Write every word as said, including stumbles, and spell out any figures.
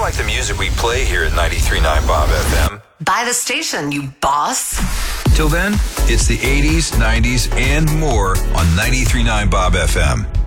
like the music we play here at ninety-three point nine Bob F M. Buy the station, you boss. Till then, it's the eighties, nineties, and more on ninety-three point nine Bob F M.